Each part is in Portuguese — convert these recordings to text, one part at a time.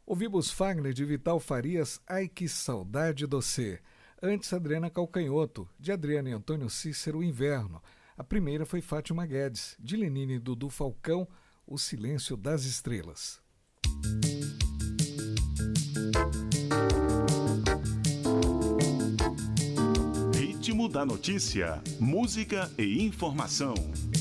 Ouvimos Fagner de Vital Farias, Ai Que Saudade Docê. Antes, Adriana Calcanhoto, de Adriana e Antônio Cícero, Inverno. A primeira foi Fátima Guedes, de Lenine e Dudu Falcão, O Silêncio das Estrelas. Ritmo da notícia, música e informação.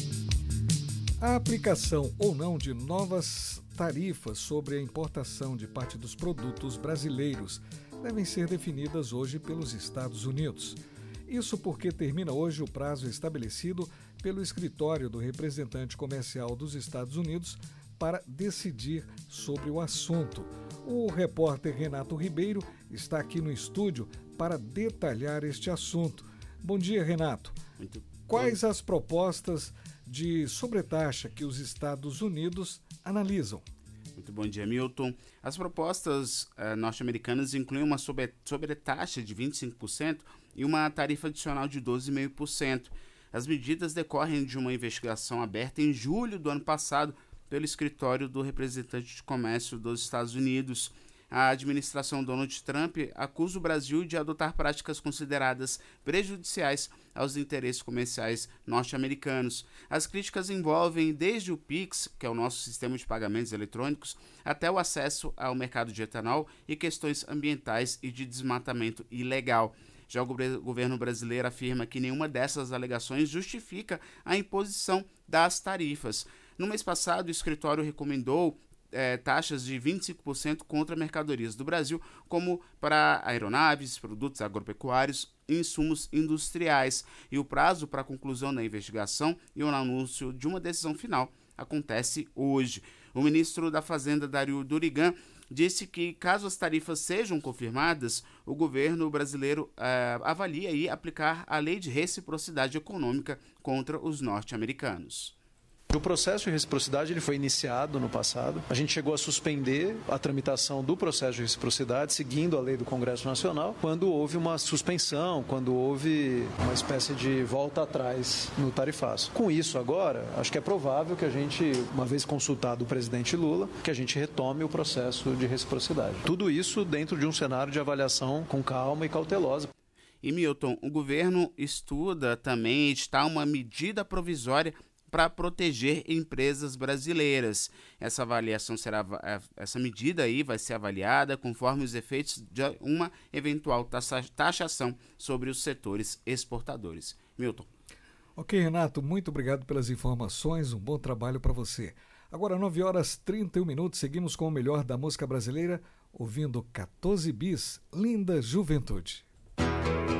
A aplicação ou não de novas tarifas sobre a importação de parte dos produtos brasileiros devem ser definidas hoje pelos Estados Unidos. Isso porque termina hoje o prazo estabelecido pelo escritório do representante comercial dos Estados Unidos para decidir sobre o assunto. O repórter Renato Ribeiro está aqui no estúdio para detalhar este assunto. Bom dia, Renato. Quais as propostas de sobretaxa que os Estados Unidos analisam? Muito bom dia, Milton. As propostas norte-americanas incluem uma sobretaxa de 25% e uma tarifa adicional de 12,5%. As medidas decorrem de uma investigação aberta em julho do ano passado pelo escritório do representante de comércio dos Estados Unidos. A administração Donald Trump acusa o Brasil de adotar práticas consideradas prejudiciais aos interesses comerciais norte-americanos. As críticas envolvem desde o PIX, que é o nosso sistema de pagamentos eletrônicos, até o acesso ao mercado de etanol e questões ambientais e de desmatamento ilegal. Já o governo brasileiro afirma que nenhuma dessas alegações justifica a imposição das tarifas. No mês passado, o escritório recomendou taxas de 25% contra mercadorias do Brasil, como para aeronaves, produtos agropecuários e insumos industriais. E o prazo para a conclusão da investigação e o anúncio de uma decisão final acontece hoje. O ministro da Fazenda, Dario Durigan, disse que, caso as tarifas sejam confirmadas, o governo brasileiro avalia aí aplicar a lei de reciprocidade econômica contra os norte-americanos. O processo de reciprocidade ele foi iniciado no passado. A gente chegou a suspender a tramitação do processo de reciprocidade, seguindo a lei do Congresso Nacional, quando houve uma suspensão, quando houve uma espécie de volta atrás no tarifaço. Com isso agora, acho que é provável que a gente, uma vez consultado o presidente Lula, que a gente retome o processo de reciprocidade. Tudo isso dentro de um cenário de avaliação com calma e cautelosa. E, Milton, o governo estuda também editar uma medida provisória para proteger empresas brasileiras. Essa medida aí vai ser avaliada conforme os efeitos de uma eventual taxação sobre os setores exportadores. Milton. Ok, Renato, muito obrigado pelas informações, um bom trabalho para você. Agora, 9h31, seguimos com o melhor da música brasileira, ouvindo 14 Bis, Linda Juventude.